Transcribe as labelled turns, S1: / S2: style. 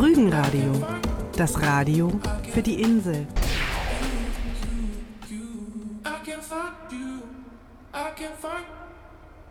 S1: Rügenradio, das Radio für die Insel.
S2: I can't find